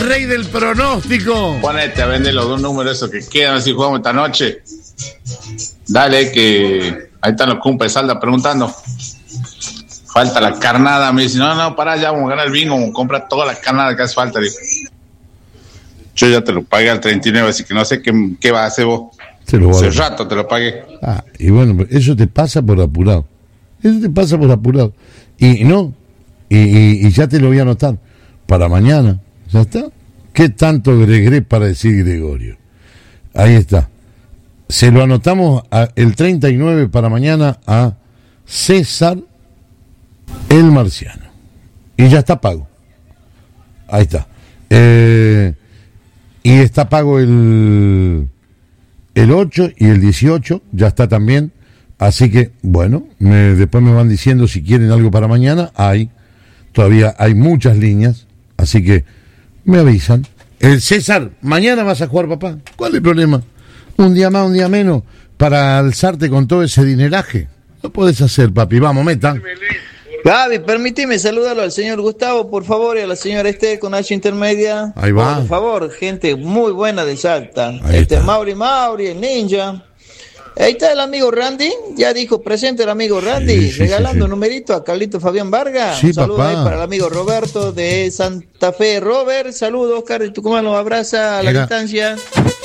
rey del pronóstico. Ponete a vender los 2 números esos que quedan si jugamos esta noche. Dale, que ahí están los cumpas de Salda preguntando. Falta la carnada. Me dice, no, pará, ya vamos a ganar el bingo. Compra todas las carnadas que hace falta. Digo. Yo ya te lo pagué al 39, así que no sé qué vas a hacer vos. Hace rato te lo pagué. Y bueno, eso te pasa por apurado. Y ya te lo voy a anotar para mañana. ¿Ya está? ¿Qué tanto Gregre para decir Gregorio? Ahí está. Se lo anotamos el 39 para mañana a César el Marciano. Y ya está pago. Ahí está. Y está pago el 8 y el 18. Ya está también. Así que, bueno, después me van diciendo si quieren algo para mañana. Todavía hay muchas líneas. Así que me avisan. César, mañana vas a jugar, papá. ¿Cuál es el problema? Un día más, un día menos, para alzarte con todo ese dineraje. Lo podés hacer, papi. Vamos, meta. Gaby, permíteme saludarlo al señor Gustavo, por favor, y a la señora Esther con H intermedia. Ahí va. Por favor, gente muy buena de Salta. Mauri, el ninja. Ahí está el amigo Randy, ya dijo presente el amigo Randy, regalando un numerito a Carlito Fabián Vargas. Sí, un saludo papá. ahí para el amigo Roberto de Santa Fe. Robert, saludos, Oscar de Tucumán, los abraza a la distancia.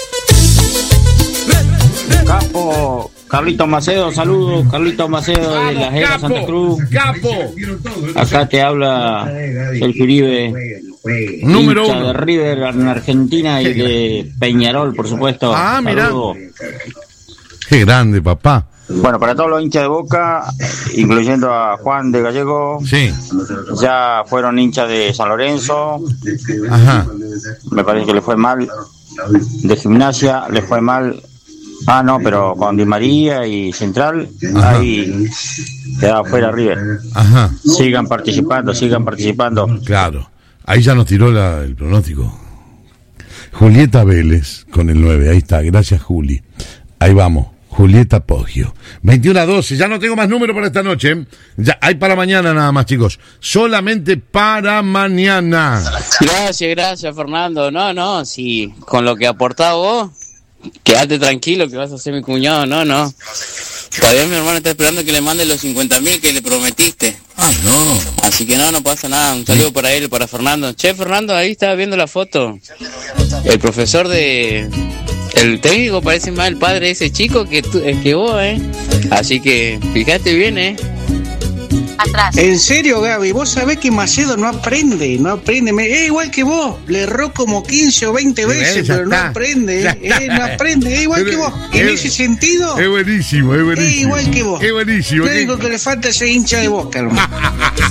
Capo, Carlito Macedo, saludos, Carlito Macedo de La Jera, Santa Cruz. Capo. Acá te habla el Uribe, número hincha 1 de River en Argentina y de Peñarol, por supuesto. Mirá. Saludos. Qué grande, papá. Bueno, para todos los hinchas de Boca, incluyendo a Juan de Gallego, sí, ya fueron hinchas de San Lorenzo. Ajá. Me parece que le fue mal. De Gimnasia le fue mal. No, pero con Di María y Central, Ajá. ahí queda fuera River. Ajá. Sigan participando. Claro. Ahí ya nos tiró el pronóstico. Julieta Vélez con el 9. Ahí está. Gracias, Juli. Ahí vamos. Julieta Poggio. 21-12. Ya no tengo más número para esta noche. Ya hay para mañana nada más, chicos. Solamente para mañana. Gracias, Fernando. No, si con lo que aportás vos, quédate tranquilo que vas a ser mi cuñado. No. Todavía mi hermano está esperando que le mande los 50.000 que le prometiste. No. Así que no pasa nada. Un saludo para él, para Fernando. Che, Fernando, ahí estaba viendo la foto. El profesor el técnico parece más el padre de ese chico que vos, Así que fíjate bien, Atrás. En serio, Gaby, vos sabés que Macedo no aprende, es igual que vos, le erró como 15 o 20 veces, pero no aprende, es igual que vos, en ese sentido. Es buenísimo. Es igual que vos. Es buenísimo. Lo único que le falta es ser hincha de Boca, hermano.